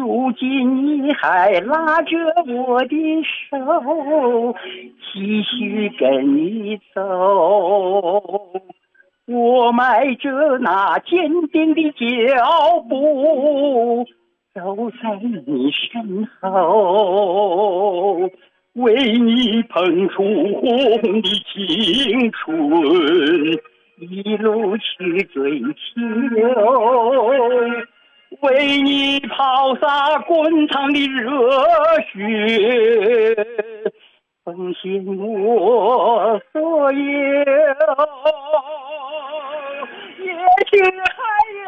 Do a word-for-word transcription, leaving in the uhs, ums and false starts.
如今你还拉着我的手，继续跟你走。我迈着那坚定的脚步，走在你身后，为你捧出红的青春，一路去追求，为你抛洒滚烫的热血，奉献我所有，也许